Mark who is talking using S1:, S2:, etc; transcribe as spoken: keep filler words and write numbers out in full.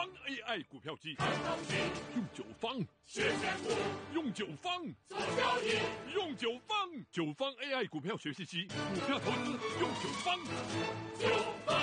S1: 方 A I 股票机，
S2: 看投资，
S1: 用九方
S2: 学选股，
S1: 用九方
S2: 做交易，
S1: 用九方九方 A I 股票学习机，股票投资用九方。
S2: 九方。